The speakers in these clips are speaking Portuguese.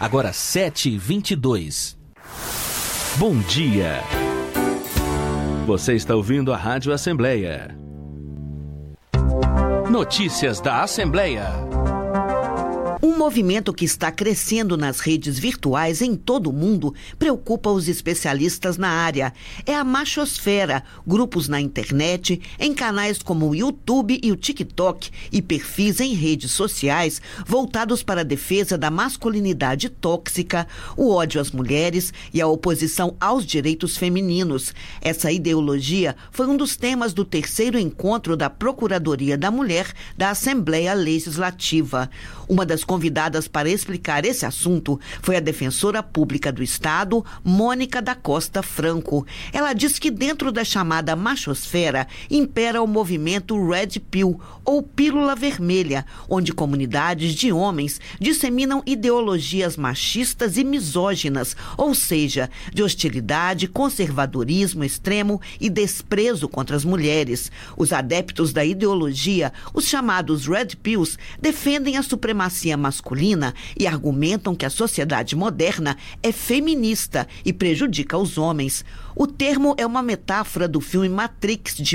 Agora 7h22. Bom dia. Você está ouvindo a Rádio Assembleia. Notícias da Assembleia. Um movimento que está crescendo nas redes virtuais em todo o mundo preocupa os especialistas na área. É a machosfera, grupos na internet, em canais como o YouTube e o TikTok e perfis em redes sociais voltados para a defesa da masculinidade tóxica, o ódio às mulheres e a oposição aos direitos femininos. Essa ideologia foi um dos temas do 3º encontro da Procuradoria da Mulher da Assembleia Legislativa. Uma das convidadas para explicar esse assunto foi a defensora pública do Estado, Mônica da Costa Franco. Ela diz que dentro da chamada machosfera impera o movimento Red Pill, ou pílula vermelha, onde comunidades de homens disseminam ideologias machistas e misóginas, ou seja, de hostilidade, conservadorismo extremo e desprezo contra as mulheres. Os adeptos da ideologia, os chamados Red Pills, defendem a supremacia masculina e argumentam que a sociedade moderna é feminista e prejudica os homens. O termo é uma metáfora do filme Matrix de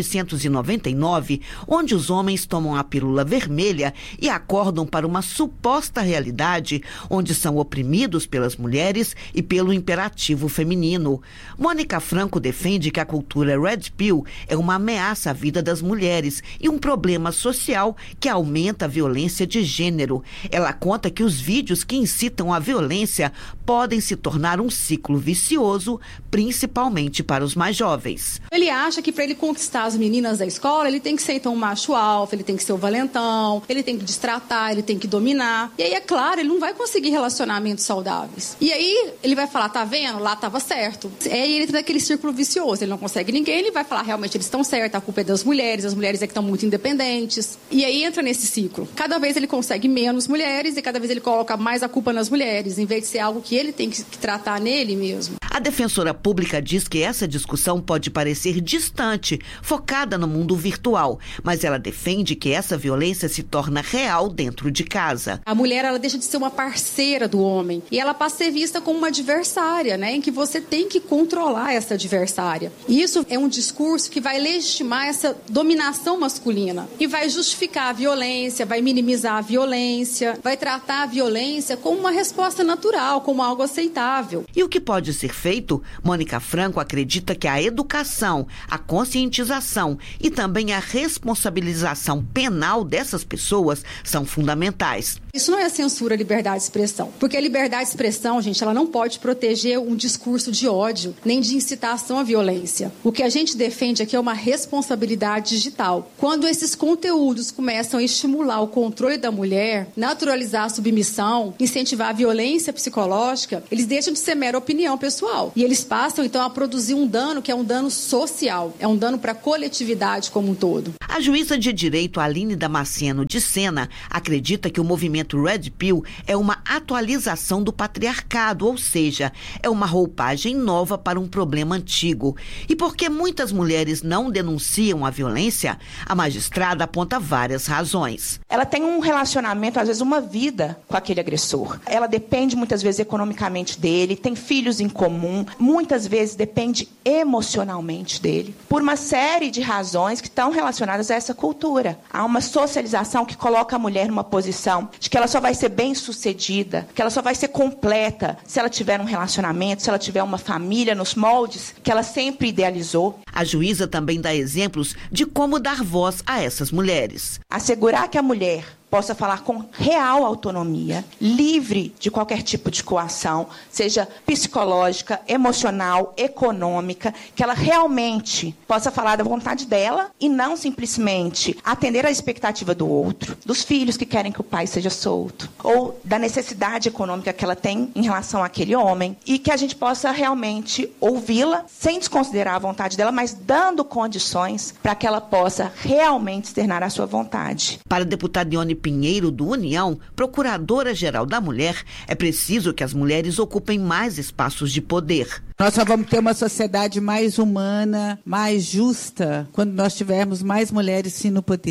1999, onde os homens tomam a pílula vermelha e acordam para uma suposta realidade onde são oprimidos pelas mulheres e pelo imperativo feminino. Mônica Franco defende que a cultura Red Pill é uma ameaça à vida das mulheres e um problema social que aumenta a violência de gênero. Ela conta que os vídeos que incitam a violência podem se tornar um ciclo vicioso, principalmente para os mais jovens. Ele acha que para ele conquistar as meninas da escola, ele tem que ser então um macho alfa, ele tem que ser o valentão, ele tem que destratar, ele tem que dominar. E aí, é claro, ele não vai conseguir relacionamentos saudáveis. E aí, ele vai falar, tá vendo? Lá estava certo. Aí ele entra naquele círculo vicioso, ele não consegue ninguém, ele vai falar, realmente, eles estão certos, a culpa é das mulheres, as mulheres é que estão muito independentes. E aí entra nesse ciclo. Cada vez ele consegue menos mulheres e cada vez ele coloca mais a culpa nas mulheres, em vez de ser algo que ele tem que tratar nele mesmo. A defensora pública diz que essa discussão pode parecer distante, focada no mundo virtual, mas ela defende que essa violência se torna real dentro de casa. A mulher, ela deixa de ser uma parceira do homem e ela passa a ser vista como uma adversária, né, em que você tem que controlar essa adversária. E isso é um discurso que vai legitimar essa dominação masculina e vai justificar a violência, vai minimizar a violência, vai tratar a violência como uma resposta natural, como algo aceitável. E o que pode ser feito? Mônica Franco acredita que a educação, a conscientização e também a responsabilização penal dessas pessoas são fundamentais. Isso não é censura à liberdade de expressão, porque a liberdade de expressão, gente, ela não pode proteger um discurso de ódio, nem de incitação à violência. O que a gente defende aqui é uma responsabilidade digital. Quando esses conteúdos começam a estimular o controle da mulher, naturalizar a submissão, incentivar a violência psicológica, eles deixam de ser mera opinião pessoal. E eles passam, então, a produzir um dano que é um dano social, é um dano para a coletividade como um todo. A juíza de direito Aline Damasceno de Sena acredita que o movimento Red Pill é uma atualização do patriarcado, ou seja, é uma roupagem nova para um problema antigo. E porque muitas mulheres não denunciam a violência, a magistrada aponta várias razões. Ela tem um relacionamento, às vezes uma vida com aquele agressor. Ela depende muitas vezes economicamente dele, tem filhos em comum, muitas vezes depende emocionalmente dele, por uma série de razões que estão relacionadas a essa cultura. Há uma socialização que coloca a mulher numa posição de que ela só vai ser bem-sucedida, que ela só vai ser completa se ela tiver um relacionamento, se ela tiver uma família nos moldes que ela sempre idealizou. A juíza também dá exemplos de como dar voz a essas mulheres. Assegurar que a mulher possa falar com real autonomia, livre de qualquer tipo de coação, seja psicológica, emocional, econômica, que ela realmente possa falar da vontade dela e não simplesmente atender à expectativa do outro, dos filhos que querem que o pai seja solto, ou da necessidade econômica que ela tem em relação àquele homem, e que a gente possa realmente ouvi-la sem desconsiderar a vontade dela, mas dando condições para que ela possa realmente externar a sua vontade. Para a deputada Ione Pinheiro, do União, procuradora-geral da mulher, é preciso que as mulheres ocupem mais espaços de poder. Nós só vamos ter uma sociedade mais humana, mais justa, quando nós tivermos mais mulheres sim no poder.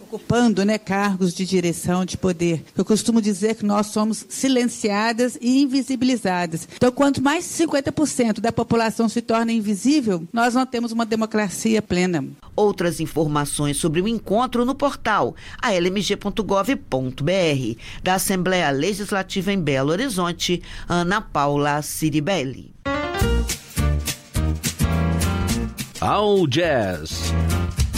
ocupando, cargos de direção, de poder. Eu costumo dizer que nós somos silenciadas e invisibilizadas. Então, quanto mais 50% da população se torna invisível, nós não temos uma democracia plena. Outras informações sobre o encontro no portal almg.gov.br. Da Assembleia Legislativa em Belo Horizonte, Ana Paula Ciribelli. Ao Jazz.